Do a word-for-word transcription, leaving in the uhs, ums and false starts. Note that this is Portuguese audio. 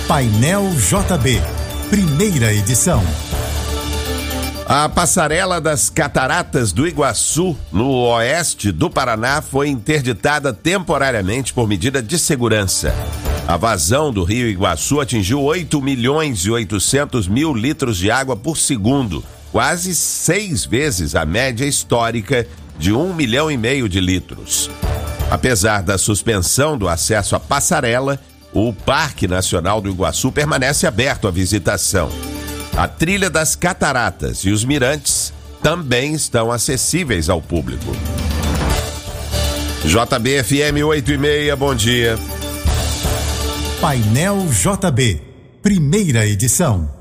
Painel J B, primeira edição. A passarela das Cataratas do Iguaçu, no oeste do Paraná, foi interditada temporariamente por medida de segurança. A vazão do rio Iguaçu atingiu oito milhões e oitocentos mil litros de água por segundo, quase seis vezes a média histórica de um milhão e meio de litros. Apesar da suspensão do acesso à passarela, o Parque Nacional do Iguaçu permanece aberto à visitação. A trilha das cataratas e os mirantes também estão acessíveis ao público. J B F M oito e meia, bom dia. Painel J B, primeira edição.